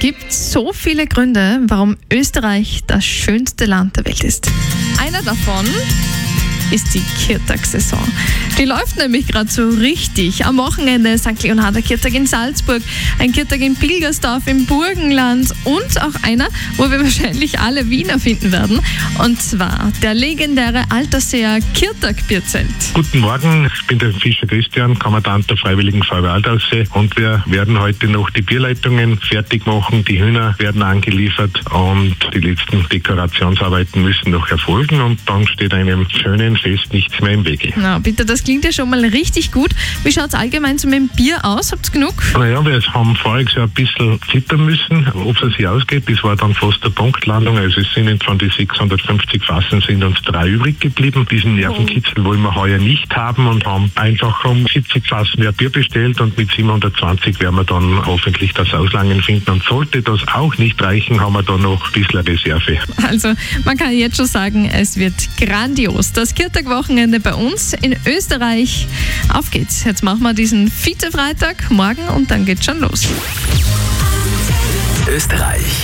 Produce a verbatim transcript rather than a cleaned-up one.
Es gibt so viele Gründe, warum Österreich das schönste Land der Welt ist. Einer davon ist die Kirtag-Saison. Die läuft nämlich gerade so richtig. Am Wochenende Sankt Leonharder Kirtag in Salzburg, ein Kirtag in Pilgersdorf im Burgenland und auch einer, wo wir wahrscheinlich alle Wiener finden werden. Und zwar der legendäre Alterseer Kirtag-Bierzelt. Guten Morgen, ich bin der Fischer Christian, Kommandant der Freiwilligen Feuerwehr Altersee, und wir werden heute noch die Bierleitungen fertig machen. Die Hühner werden angeliefert und die letzten Dekorationsarbeiten müssen noch erfolgen, und dann steht einem schönen Fest nichts mehr im Wege. Na bitte, das klingt ja schon mal richtig gut. Wie schaut es allgemein so mit dem Bier aus? Habt's genug? Naja, wir haben voriges Jahr ein bisschen zittern müssen, ob es sich ausgeht. Das war dann fast eine Punktlandung. Also es sind von den sechshundertfünfzig Fassen sind uns drei übrig geblieben. Diesen Nervenkitzel wollen wir heuer nicht haben und haben einfach um siebzig Fassen mehr Bier bestellt, und mit siebenhundertzwanzig werden wir dann hoffentlich das Auslangen finden. Und sollte das auch nicht reichen, haben wir dann noch ein bisschen Reserve. Also man kann jetzt schon sagen, es wird grandios. Das Kirtag-Wochenende bei uns in Österreich. Auf geht's. Jetzt machen wir diesen Vize-Freitag morgen und dann geht's schon los. Österreich